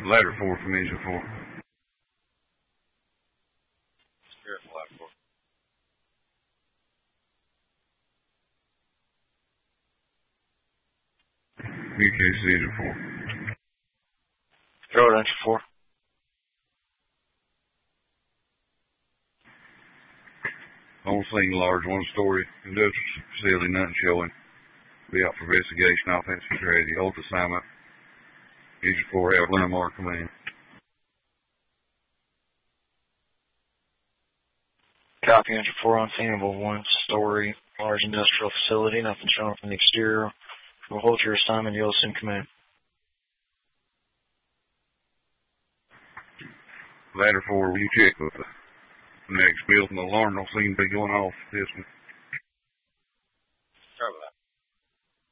Ladder 4 from engine 4. Careful, ladder 4. UKC engine 4. Throw it engine 4. On scene large one-story industrial facility, nothing showing. Be out for investigation, offensive strategy, hold assignment. Engine 4 have landmark command. Copy, engine 4 on scene of a one-story large industrial facility, nothing showing from the exterior. We'll hold your assignment, you'll assume command. Ladder 4, will you check with the next building? The alarm don't seem to be going off this one.